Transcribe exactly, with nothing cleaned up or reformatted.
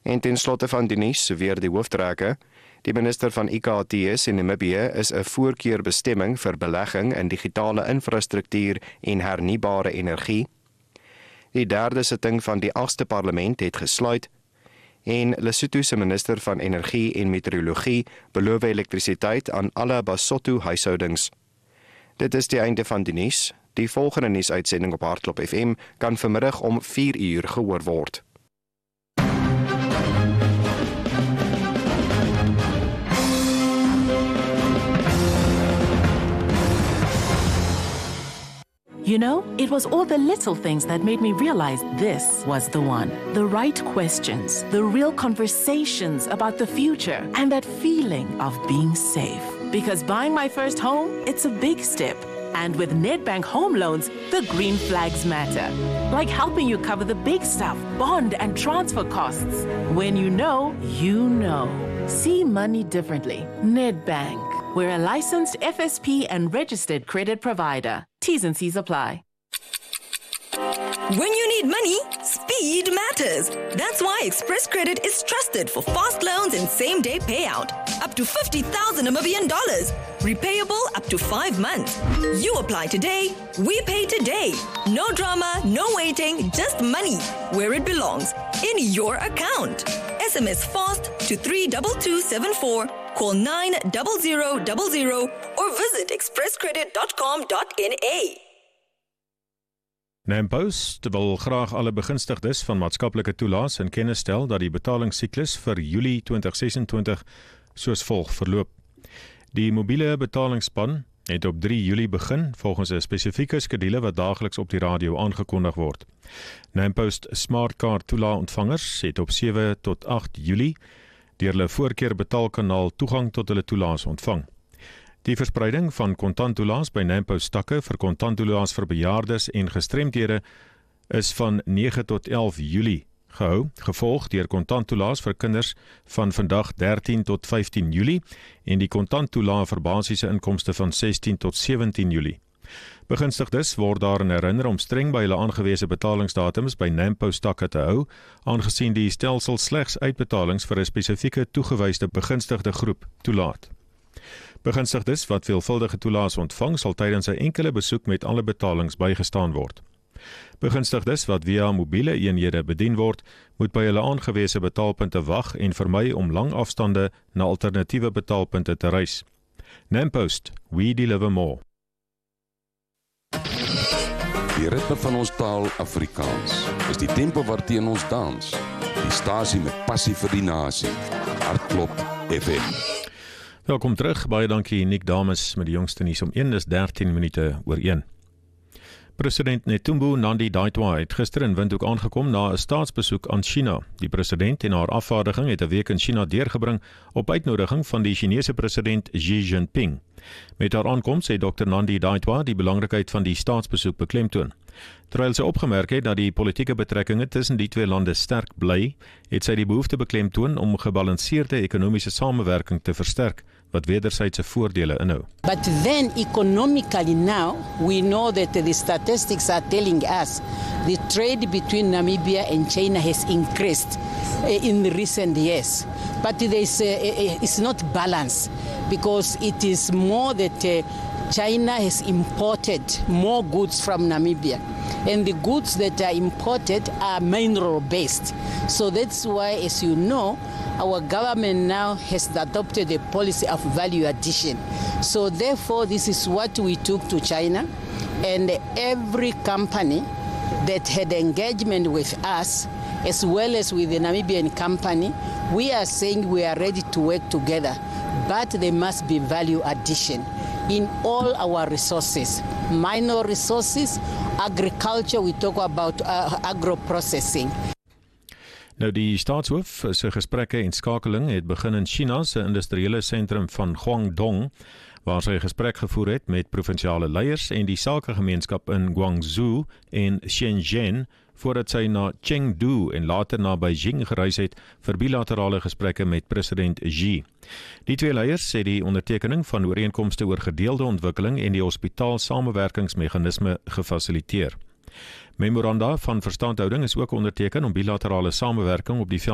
En ten slotte van die nuus, weer die hoofdrake. Die minister van I K T S in Namibië is 'n voorkeurbestemming vir belegging in digitale infrastruktuur en hernubare energie. Die derde sitting van die agste parlement het gesluit. En Lesotho se minister van Energie en Meteorologie beloof elektrisiteit aan alle Basotho huishoudings. Dit is die einde van die nuus. Die volgende nuusuitsending op Hardklop F M kan vanmiddag om vier uur gehoor word. You know, it was all the little things that made me realize this was the one. The right questions, the real conversations about the future, and that feeling of being safe. Because buying my first home, it's a big step. And with Nedbank Home Loans, the green flags matter. Like helping you cover the big stuff, bond and transfer costs. When you know, you know. See money differently. Nedbank. We're a licensed F S P and registered credit provider. T's and C's apply. When you need money, speed matters. That's why Express Credit is trusted for fast loans and same-day payout. Up to fifty thousand Namibian dollars. Repayable up to five months. You apply today, we pay today. No drama, no waiting, just money. Where it belongs, in your account. S M S FAST to three two two seven four. Call nine zero zero zero zero or visit express credit dot com dot N A. Nampost wil graag alle begunstigdes van maatskaplike toelaas in kennis stel dat die betalingssiklus vir Julie twintig sesentwintig soos volg verloop. Die mobiele betalingsspan het op drie Julie begin volgens 'n spesifieke skedule wat daagliks op die radio aangekondig word. Nampost Smartcard toelaontvangers het op sewe tot agt Julie deur hulle voorkeur betaalkanaal toegang tot hulle toelaas ontvang. Die verspreiding van kontanttoelaas by Nampost takke vir kontanttoelaas vir bejaardes en gestremdhede is van nege tot elf Julie gehou, gevolg deur kontanttoelaas vir kinders van vandag dertien tot vyftien Julie en die kontanttoelaas vir basiese inkomste van sestien tot sewentien Julie. Begunstigdes word daarin herinner om streng by hulle aangewese betalingsdatums by Nampost takke te hou, aangesien die stelsel slegs uitbetalings vir 'n spesifieke toegewyde begunstigde groep toelaat. Begunstigdes wat veelvuldige toelaas ontvang sal tydens 'n enkele besoek met alle betalings bygestaan word. Begunstigdes wat via mobiele eenhede bedien word, moet by hulle aangewese betaalpunte wag en vermy om lang afstande na alternatiewe betaalpunte te reis. Nampost, we deliver more. Die ritme van ons taal Afrikaans is die tempo waarteen ons dans. Die stasie met passie vir die nasie. Hardklop F M. Welkom terug, baie dankie Nick Dames met die jongste nuus om een, dis dertien minute oor een. President Netumbo Nandi-Ndaitwah het gister in Windhoek aangekom na 'n staatsbesoek aan China. Die president en haar afvaardiging het 'n week in China deurgebring op uitnodiging van die Chinese president Xi Jinping. Met haar aankoms het dokter Nandi-Ndaitwah die belangrikheid van die staatsbesoek beklemtoon. Terwyl sy opgemerk het dat die politieke betrekkinge tussen die twee lande sterk bly, het sy die behoefte beklemtoon om gebalanseerde ekonomiese samewerking te versterk, wat wederwysige voordele inhou. But then economically now, we know that the statistics are telling us the trade between Namibia and China has increased in the recent years. But there's, uh, it's not balanced because it is more that uh, China has imported more goods from Namibia. And the goods that are imported are mineral-based. So that's why, as you know, our government now has adopted a policy of value addition. So therefore, this is what we took to China. And every company that had engagement with us, as well as with the Namibian company, we are saying we are ready to work together. But there must be value addition in all our resources. Minor resources, agriculture, we talk about uh, agro-processing. Nou die staatshoof se gesprekke en skakeling het begin in China se industriële sentrum van Guangdong, waar sy gesprek gevoer het met provinsiale leiers en die sakegemeenskap in Guangzhou en Shenzhen, voordat sy na Chengdu en later na Beijing gereis het vir bilaterale gesprekke met president Xi. Die twee leiers het die ondertekening van ooreenkomste oor gedeelde ontwikkeling en die hospitaal samewerkingsmeganisme gefasiliteer. Memoranda van verstandhouding is ook onderteken om bilaterale samewerking op die